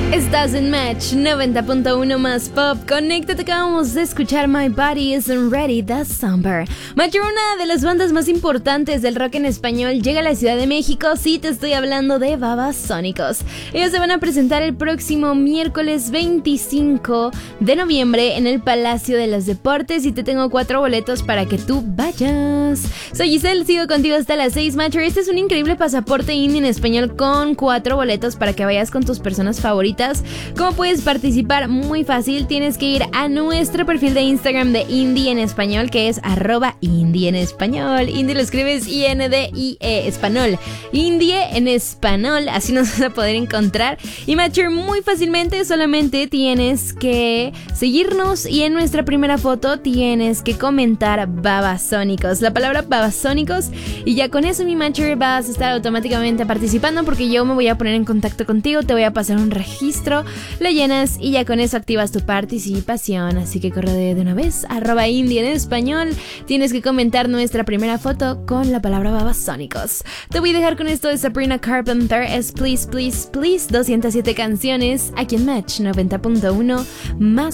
Estás en Match 90.1 más pop. Conéctate, acabamos de escuchar My Body Isn't Ready, The Summer. Match, una de las bandas más importantes del rock en español, llega a la Ciudad de México. Sí, te estoy hablando de Babasónicos. Ellos se van a presentar el próximo miércoles 25 de noviembre en el Palacio de los Deportes y te tengo 4 boletos para que tú vayas. Soy Giselle, sigo contigo hasta las 6, Matcher. Este es un increíble pasaporte indie en español con 4 boletos para que vayas con tus personas favoritas. ¿Cómo puedes participar? Muy fácil, tienes que ir a nuestro perfil de Instagram de Indie en Español, que es @Indie en Español. Indie lo escribes INDIE Español. Indie en Español, así nos vas a poder encontrar. Y Matcher, muy fácilmente, solamente tienes que seguirnos y en nuestra primera foto tienes que comentar Babasónicos, la palabra Babasónicos, y ya con eso, mi Matcher, vas a estar automáticamente participando porque yo me voy a poner en contacto contigo, te voy a pasar un registro, lo llenas y ya con eso activas tu participación. Así que corre de una vez, @Indie en Español. Tienes que comentar nuestra primera foto con la palabra Babasónicos. Te voy a dejar con esto de Sabrina Carpenter, es Please, Please, Please. 207 canciones aquí en Match 90.1 más